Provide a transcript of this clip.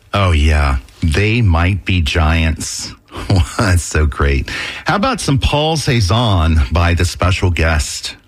Oh, yeah. They Might Be Giants. That's so great. How about some Paul Cezanne by the special guest?